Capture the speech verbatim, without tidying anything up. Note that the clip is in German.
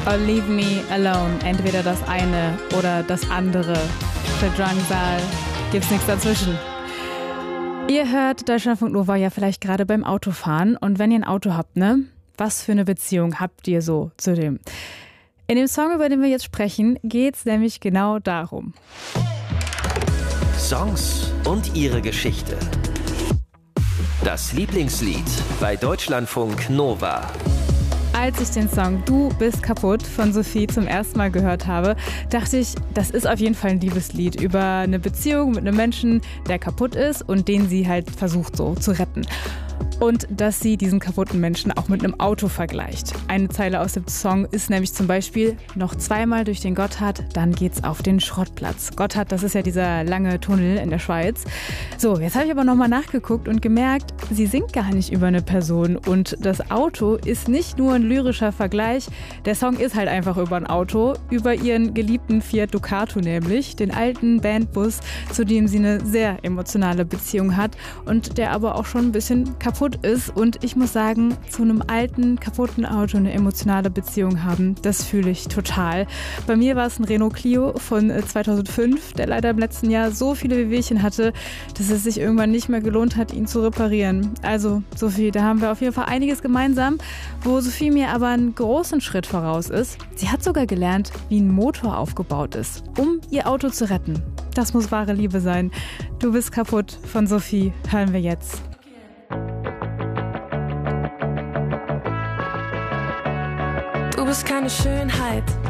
or leave me alone. Entweder das eine oder das andere. Für Drangsal gibt's nichts dazwischen. Ihr hört Deutschlandfunk Nova ja vielleicht gerade beim Autofahren. Und wenn ihr ein Auto habt, ne? Was für eine Beziehung habt ihr so zu dem? In dem Song, über den wir jetzt sprechen, geht's nämlich genau darum. Songs und ihre Geschichte. Das Lieblingslied bei Deutschlandfunk Nova. Als ich den Song Du bist kaputt von Sophie zum ersten Mal gehört habe, dachte ich, das ist auf jeden Fall ein Liebeslied über eine Beziehung mit einem Menschen, der kaputt ist und den sie halt versucht so zu retten. Und dass sie diesen kaputten Menschen auch mit einem Auto vergleicht. Eine Zeile aus dem Song ist nämlich zum Beispiel: noch zweimal durch den Gotthard, dann geht's auf den Schrottplatz. Gotthard, das ist ja dieser lange Tunnel in der Schweiz. So, jetzt habe ich aber nochmal nachgeguckt und gemerkt, sie singt gar nicht über eine Person. Und das Auto ist nicht nur ein lyrischer Vergleich. Der Song ist halt einfach über ein Auto, über ihren geliebten Fiat Ducato nämlich, den alten Bandbus, zu dem sie eine sehr emotionale Beziehung hat und der aber auch schon ein bisschen kaputt ist. Und ich muss sagen, zu einem alten, kaputten Auto eine emotionale Beziehung haben, das fühle ich total. Bei mir war es ein Renault Clio von zweitausendfünf, der leider im letzten Jahr so viele Wehwehchen hatte, dass es sich irgendwann nicht mehr gelohnt hat, ihn zu reparieren. Also Sophie, da haben wir auf jeden Fall einiges gemeinsam, wo Sophie mir aber einen großen Schritt voraus ist. Sie hat sogar gelernt, wie ein Motor aufgebaut ist, um ihr Auto zu retten. Das muss wahre Liebe sein. Du bist kaputt von Sophie, hören wir jetzt. Du bist keine Schönheit,